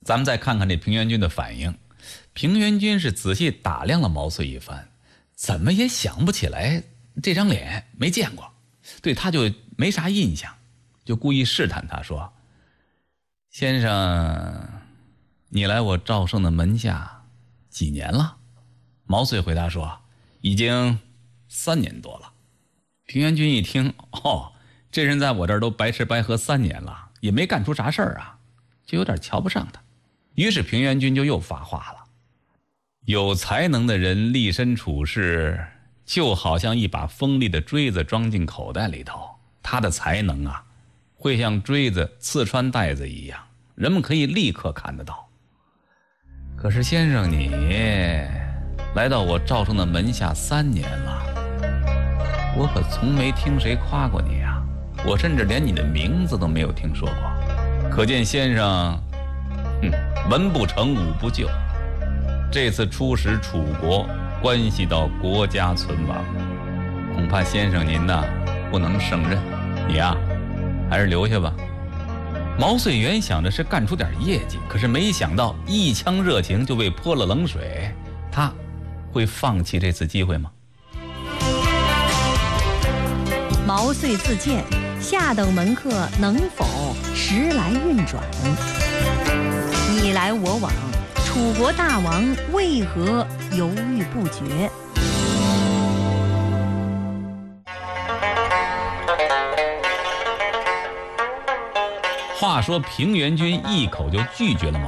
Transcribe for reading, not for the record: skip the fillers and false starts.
咱们再看看这平原君的反应。平原君是仔细打量了毛遂一番，怎么也想不起来这张脸，没见过，对他就没啥印象，就故意试探他说：先生，你来我赵胜的门下几年了？毛遂回答说：已经3年多了。平原君一听，这人在我这儿都白吃白喝3年了，也没干出啥事儿啊，就有点瞧不上他。于是平原君就又发话了：有才能的人立身处世，就好像一把锋利的锥子装进口袋里头，他的才能啊，会像锥子刺穿袋子一样，人们可以立刻看得到。可是先生，你来到我赵胜的门下3年了，我可从没听谁夸过你啊，我甚至连你的名字都没有听说过。可见先生文不成武不就，这次出使楚国关系到国家存亡，恐怕先生您呐不能胜任，你啊还是留下吧。毛遂原想着是干出点业绩，可是没想到一腔热情就被泼了冷水，他会放弃这次机会吗？ 毛遂自荐，下等门客能否时来运转？你来我往，楚国大王为何犹豫不决？ 话说平原君一口就拒绝了